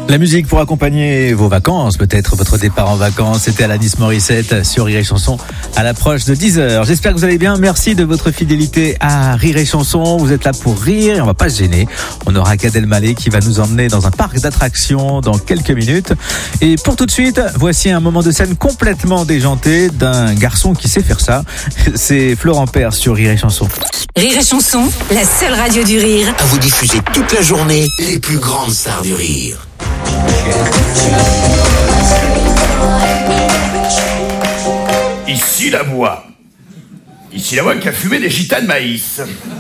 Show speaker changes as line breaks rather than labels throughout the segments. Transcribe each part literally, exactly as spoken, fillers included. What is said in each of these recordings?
La musique pour accompagner vos vacances, peut-être votre départ en vacances, c'était Alanis Morissette sur Rire et Chanson à l'approche de dix heures. J'espère que vous allez bien, merci de votre fidélité à Rire et Chanson. Vous êtes là pour rire et on va pas se gêner. On aura Gad Elmaleh qui va nous emmener dans un parc d'attractions dans quelques minutes. Et pour tout de suite, voici un moment de scène complètement déjanté d'un garçon qui sait faire ça. C'est Florent Père sur Rire et Chanson.
Rire et Chanson, la seule radio du rire.
À vous diffuser toute la journée les plus grandes stars du rire.
Ici la voix. Ici la voix qui a fumé des chitas de maïs.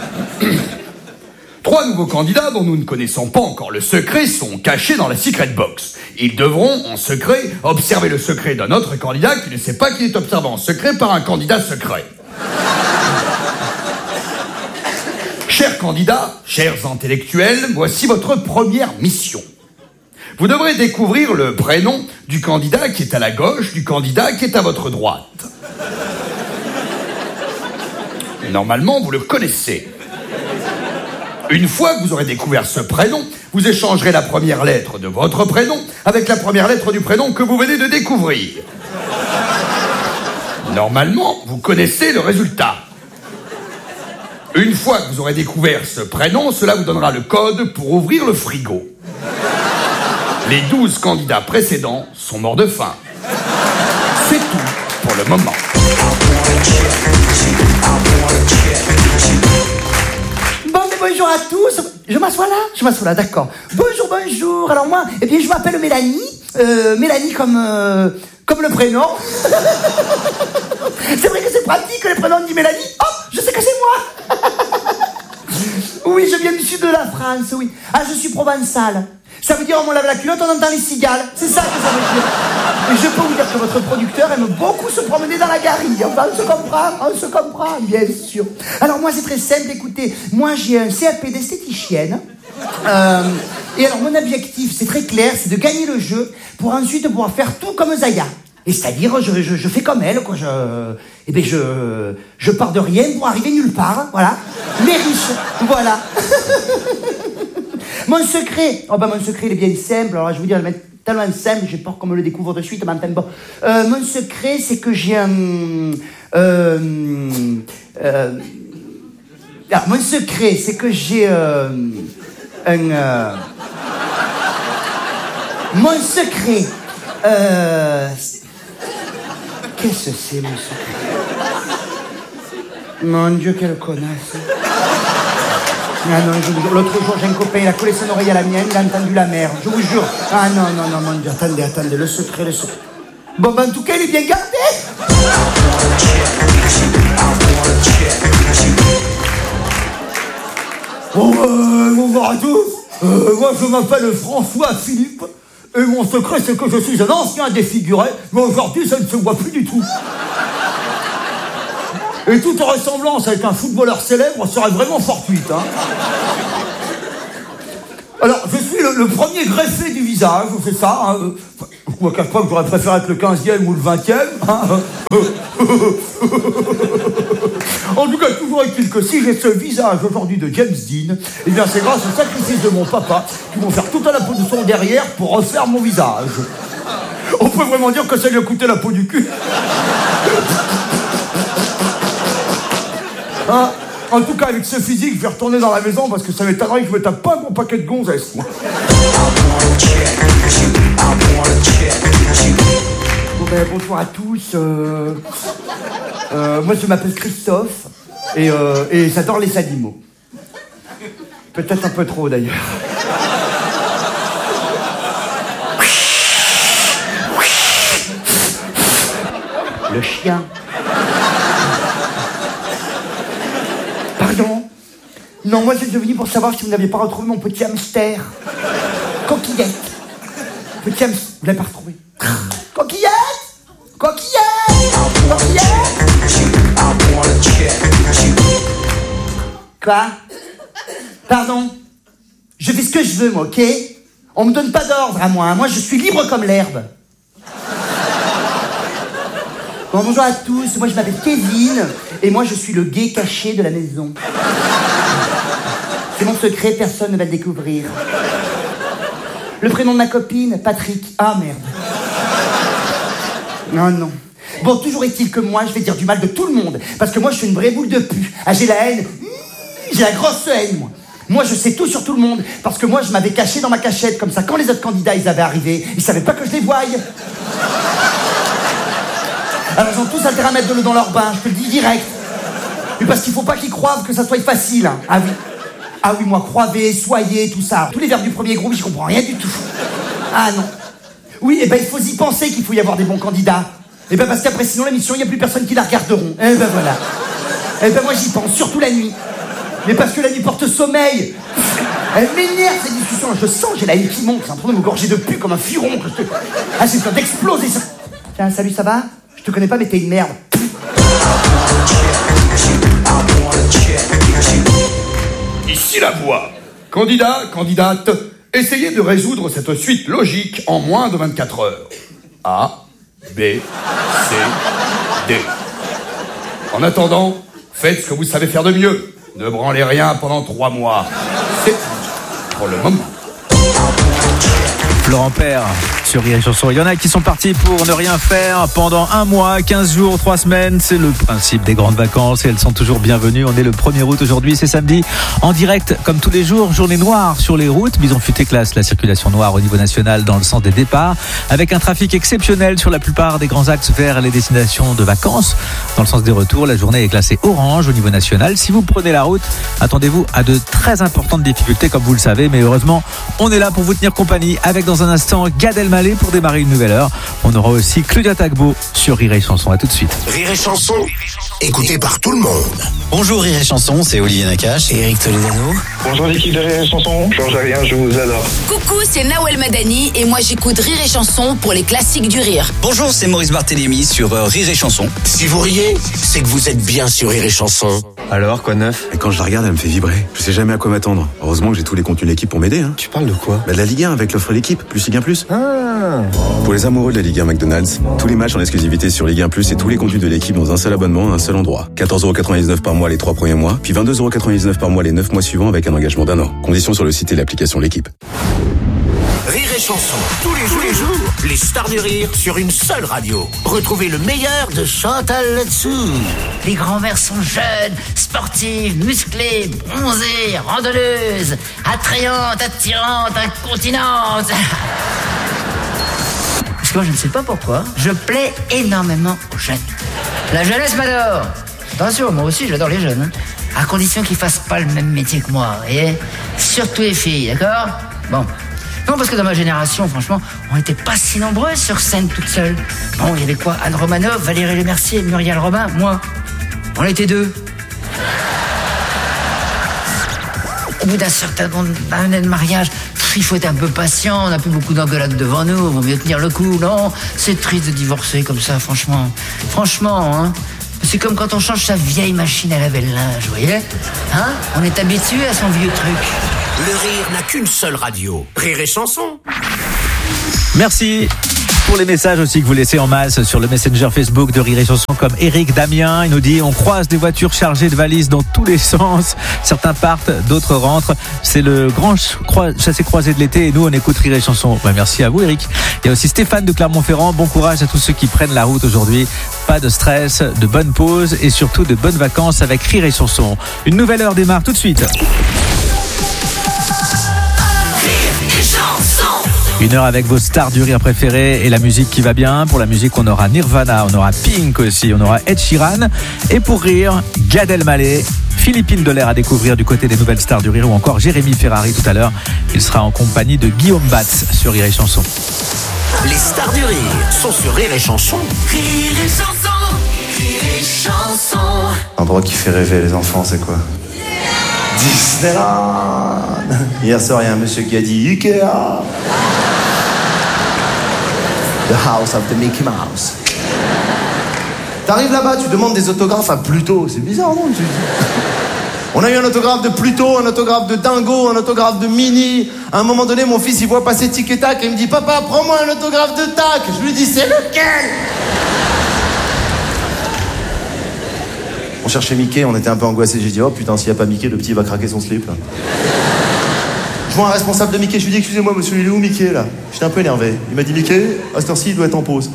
Trois nouveaux candidats dont nous ne connaissons pas encore le secret sont cachés dans la secret box. Ils devront, en secret, observer le secret d'un autre candidat qui ne sait pas qu'il est observé en secret par un candidat secret. Chers candidats, chers intellectuels, voici votre première mission. Vous devrez découvrir le prénom du candidat qui est à la gauche, du candidat qui est à votre droite. Normalement, vous le connaissez. Une fois que vous aurez découvert ce prénom, vous échangerez la première lettre de votre prénom avec la première lettre du prénom que vous venez de découvrir. Normalement, vous connaissez le résultat. Une fois que vous aurez découvert ce prénom, cela vous donnera le code pour ouvrir le frigo. Les douze candidats précédents sont morts de faim. C'est tout pour le moment.
Bon, mais bonjour à tous. Je m'assois là Je m'assois là, d'accord. Bonjour, bonjour. Alors moi, eh bien, je m'appelle Mélanie. Euh, Mélanie comme, euh, comme le prénom. C'est vrai que c'est pratique que le prénom dit Mélanie. Oh, je sais que c'est moi. Oui, je viens du sud de la France, oui. Ah, je suis provençale. Ça veut dire on me lave la culotte, on entend les cigales. C'est ça que ça veut dire. Et je peux vous dire que votre producteur aime beaucoup se promener dans la garrigue. Enfin, on se comprend, on se comprend, bien sûr. Alors moi, c'est très simple, écoutez. Moi, j'ai un C A P d'esthéticienne. Euh, et alors, mon objectif, c'est très clair, c'est de gagner le jeu pour ensuite pouvoir faire tout comme Zaya. Et c'est-à-dire, je, je, je fais comme elle, quoi. Je, eh ben, je, je pars de rien pour arriver nulle part, voilà. Mais riche, voilà. Mon secret, oh ben mon secret il est bien simple, alors je vous dire, il est tellement simple, j'ai peur qu'on me le découvre de suite, mais enfin bon. Euh, mon secret, c'est que j'ai un... Euh, euh, alors, mon secret, c'est que j'ai euh, un... Euh, mon secret... Euh, qu'est-ce que c'est, mon secret? Mon Dieu, quelle connasse. Ah non, je vous jure, l'autre jour, j'ai un copain, il a collé son oreille à la mienne, il a entendu la mer, je vous jure. Ah non, non, non, mon Dieu, attendez, attendez, le secret, le secret. Bon, ben, en tout cas, il est bien gardé. Bon, euh, bonjour à tous. Euh, moi, je m'appelle François Philippe, et mon secret, c'est que je suis un ancien défiguré, mais aujourd'hui, ça ne se voit plus du tout. Et toute ressemblance avec un footballeur célèbre serait vraiment fortuite, hein. Alors, je suis le, le premier greffé du visage, c'est ça, hein. Je ne cache pas que j'aurais préféré être le quinzième ou le vingtième, hein. En tout cas, toujours est-il que si j'ai ce visage aujourd'hui de James Dean, eh bien c'est grâce au sacrifice de mon papa qui vont faire toute la peau de son derrière pour refaire mon visage. On peut vraiment dire que ça lui a coûté la peau du cul. Hein, en tout cas, avec ce physique, je vais retourner dans la maison parce que ça m'étonnerait que je me tape pas mon paquet de gonzesses. Moi. Bon ben, bonjour à tous. Euh, euh, moi, je m'appelle Christophe et, euh, et j'adore les animaux. Peut-être un peu trop, d'ailleurs. Le chien. Pardon? Non, moi j'étais venu pour savoir si vous n'aviez pas retrouvé mon petit hamster. Coquillette. Petit hamster. Vous l'avez pas retrouvé? Coquillette! Coquillette! Coquillette! Quoi? Pardon? Je fais ce que je veux, moi, ok? On me donne pas d'ordre à moi. Moi, je suis libre comme l'herbe. Bon, bonjour à tous. Moi, je m'appelle Kevin. Et moi, je suis le gay caché de la maison. C'est mon secret, personne ne va le découvrir. Le prénom de ma copine, Patrick. Ah, merde. Non, non. Bon, toujours est-il que moi, je vais dire du mal de tout le monde. Parce que moi, je suis une vraie boule de pu. Ah, j'ai la haine. J'ai la grosse haine, moi. Moi, je sais tout sur tout le monde. Parce que moi, je m'avais caché dans ma cachette. Comme ça, quand les autres candidats, ils avaient arrivé, ils savaient pas que je les voyais. Alors, ils ont tous intérêt à mettre de l'eau dans leur bain. Je te le dis direct. Mais parce qu'il faut pas qu'ils croient que ça soit facile. Hein. Ah oui. Ah oui, moi, croivez, soyez, tout ça. Tous les verbes du premier groupe, j'y comprends rien du tout. Ah non. Oui, et ben il faut y penser qu'il faut y avoir des bons candidats. Et ben parce qu'après, sinon, l'émission, il n'y a plus personne qui la regarderont. Et ben voilà. Et ben moi, j'y pense, surtout la nuit. Mais parce que la nuit porte sommeil. Elle m'énerve, ces discussions. Je sens, j'ai la haine qui monte. C'est en train de me gorger de pu comme un furon. Que je te... Ah, j'ai besoin d'exploser ça. Tiens, salut, ça va? Je te connais pas, mais t'es une merde.
Ici la voix. Candidat, candidate, essayez de résoudre cette suite logique en moins de vingt-quatre heures. A, B, C, D. En attendant, faites ce que vous savez faire de mieux. Ne branlez rien pendant trois mois. C'est tout pour le moment.
Florent Père sur Rire et Chanson. Il y en a qui sont partis pour ne rien faire pendant un mois, quinze jours, trois semaines. C'est le principe des grandes vacances et elles sont toujours bienvenues. On est le premier août aujourd'hui, c'est samedi. En direct, comme tous les jours, journée noire sur les routes. Bison Futé classe la circulation noire au niveau national dans le sens des départs, avec un trafic exceptionnel sur la plupart des grands axes vers les destinations de vacances. Dans le sens des retours, la journée est classée orange au niveau national. Si vous prenez la route, attendez-vous à de très importantes difficultés, comme vous le savez. Mais heureusement, on est là pour vous tenir compagnie avec dans un instant Gad Elmaleh pour démarrer une nouvelle heure. On aura aussi Claudia Tagbo sur Rire et Chanson. À tout de suite.
Rire et Chanson, écouté par tout le monde.
Bonjour Rire et Chanson, c'est Olivier Nakache et Eric Toledano.
Bonjour l'équipe de Rire et Chanson, je change rien, je vous adore.
Coucou, c'est Nawel Madani et moi j'écoute Rire et Chanson pour les classiques du rire.
Bonjour, c'est Maurice Barthélémy sur euh, Rire et Chanson.
Si vous riez, c'est que vous êtes bien sur Rire et Chanson.
Alors, quoi de neuf? Et quand je la regarde, elle me fait vibrer. Je sais jamais à quoi m'attendre. Heureusement que j'ai tous les contenus de l'équipe pour m'aider. Hein.
Tu parles de quoi?
Bah de la Ligue un avec l'offre l'équipe, plus Ligue un plus.
Ah.
Pour les amoureux de la Ligue un McDonald's, tous les matchs en exclusivité sur Ligue un plus et tous les contenus de l'équipe dans un seul abonnement à un seul endroit. quatorze euros quatre-vingt-dix-neuf par mois les trois premiers mois, puis vingt-deux euros quatre-vingt-dix-neuf par mois les neuf mois suivants avec un engagement d'un an. Conditions sur le site et l'application L'équipe.
Rire et Chanson, tous les jours, les jours, les stars du rire sur une seule radio. Retrouvez le meilleur de Chantal là-dessous.
Les grands-mères sont jeunes, sportives, musclées, bronzées, randonneuses, attrayantes, attirantes, incontinentes. Parce que moi, je ne sais pas pourquoi, je plais énormément aux jeunes. La jeunesse m'adore. Attention, moi aussi, j'adore les jeunes. Hein. À condition qu'ils fassent pas le même métier que moi, vous voyez. Surtout les filles, d'accord? Bon. Non, parce que dans ma génération, franchement, on n'était pas si nombreux sur scène toutes seules. Bon, il y avait quoi? Anne Romanoff, Valérie Lemercier, Muriel Robin, moi. On était deux. Au bout d'un certain nombre d'années de mariage, il faut être un peu patient, on n'a plus beaucoup d'engueulades devant nous, il vaut mieux tenir le coup, non? C'est triste de divorcer comme ça, franchement. Franchement, hein. C'est comme quand on change sa vieille machine à laver le linge, vous voyez? Hein? On est habitué à son vieux truc.
Le rire n'a qu'une seule radio. Rire et Chanson.
Merci pour les messages aussi que vous laissez en masse sur le Messenger Facebook de Rire et Chanson, comme Eric Damien. Il nous dit: on croise des voitures chargées de valises dans tous les sens. Certains partent, d'autres rentrent. C'est le grand chassé-croisé de l'été et nous on écoute Rire et Chanson. Bah, merci à vous Eric. Il y a aussi Stéphane de Clermont-Ferrand. Bon courage à tous ceux qui prennent la route aujourd'hui. Pas de stress, de bonnes pauses et surtout de bonnes vacances avec Rire et Chanson. Une nouvelle heure démarre tout de suite. Une heure avec vos stars du rire préférées et la musique qui va bien. Pour la musique, on aura Nirvana, on aura Pink aussi, on aura Ed Sheeran. Et pour rire, Gad Elmaleh, Philippine Delair à découvrir du côté des nouvelles stars du rire, ou encore Jérémy Ferrari tout à l'heure. Il sera en compagnie de Guillaume Batz sur Rire et Chanson.
Les stars du rire sont sur Rire et Chanson.
Rire et Chanson, Rire et Chanson.
Un endroit qui fait rêver les enfants, c'est quoi? Disneyland. Hier soir, il y a un monsieur qui a dit Ikea. The house of the Mickey Mouse. T'arrives là-bas, tu demandes des autographes à Pluto. C'est bizarre, non? On a eu un autographe de Pluto, un autographe de Dingo, un autographe de Minnie. À un moment donné, mon fils, il voit passer Tic et Tac et il me dit: papa, prends-moi un autographe de Tac. Je lui dis: c'est lequel? On cherchait Mickey, on était un peu angoissés. J'ai dit: oh putain, s'il n'y a pas Mickey, le petit va craquer son slip. Là. Je vois un responsable de Mickey, je lui dis excusez-moi monsieur, il est où Mickey là? J'étais un peu énervé. Il m'a dit Mickey, à cette heure-ci il doit être en pause.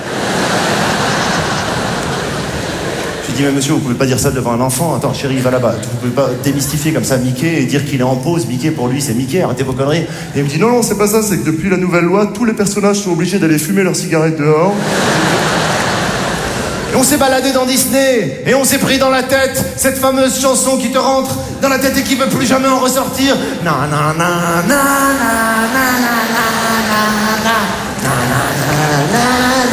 Je lui dis mais monsieur, vous pouvez pas dire ça devant un enfant. Attends chérie, va là-bas. Vous pouvez pas démystifier comme ça Mickey et dire qu'il est en pause. Mickey pour lui c'est Mickey, arrêtez vos conneries. Et il me dit non non c'est pas ça, c'est que depuis la nouvelle loi, tous les personnages sont obligés d'aller fumer leurs cigarettes dehors. Et on s'est baladé dans Disney et on s'est pris dans la tête cette fameuse chanson qui te rentre dans la tête et qui veut plus jamais en ressortir. Na na na na na na na na na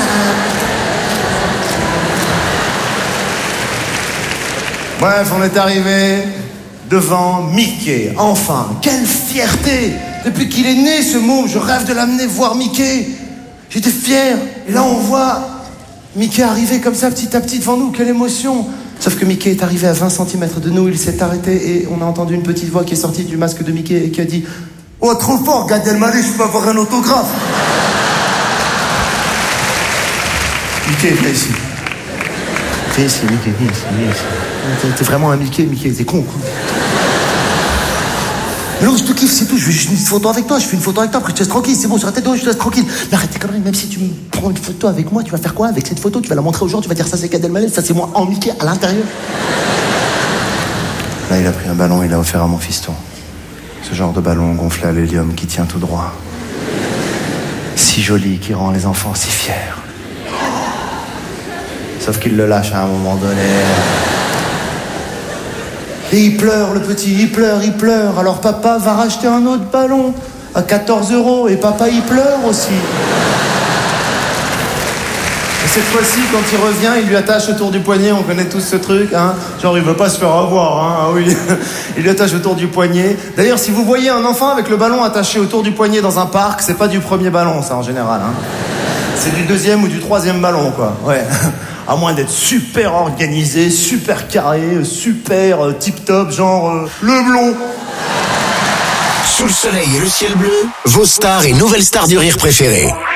Bref, on est arrivé devant Mickey. Enfin, quelle fierté! Depuis qu'il est né, ce môme, je rêve de l'amener voir Mickey. J'étais fier. Et là, on voit Mickey arriver comme ça, petit à petit, devant nous. Quelle émotion! Sauf que Mickey est arrivé à vingt centimètres de nous, il s'est arrêté et on a entendu une petite voix qui est sortie du masque de Mickey et qui a dit « Oh, trop fort, Gad Elmaleh, je peux avoir un autographe !» Mickey, viens ici. Viens ici, Mickey, viens ici, viens ici. T'es, t'es vraiment un Mickey, Mickey, t'es con, quoi. Mais non, je te kiffe, c'est tout. Je veux juste une photo avec toi. Je fais une photo avec toi, après je te laisse tranquille. C'est bon, sur la tête de haut, je te laisse tranquille. Mais arrête tes conneries, même si tu me prends une photo avec moi, tu vas faire quoi avec cette photo? Tu vas la montrer aux gens, tu vas dire ça c'est Gad Elmaleh, ça c'est moi en Mickey à l'intérieur. Là, il a pris un ballon, il l'a offert à mon fiston. Ce genre de ballon gonflé à l'hélium qui tient tout droit. Si joli, qui rend les enfants si fiers. Sauf qu'il le lâche à un moment donné. Et il pleure, le petit, il pleure, il pleure. Alors papa va racheter un autre ballon à quatorze euros. Et papa, il pleure aussi. Et cette fois-ci, quand il revient, il lui attache autour du poignet. On connaît tous ce truc, hein. Genre, il veut pas se faire avoir, hein. Ah oui. Il lui attache autour du poignet. D'ailleurs, si vous voyez un enfant avec le ballon attaché autour du poignet dans un parc, c'est pas du premier ballon, ça, en général, hein. C'est du deuxième ou du troisième ballon, quoi. Ouais. À moins d'être super organisé, super carré, super euh, tip-top, genre euh, le blond.
Sous le soleil et le ciel bleu, vos stars et nouvelles stars du rire préférées.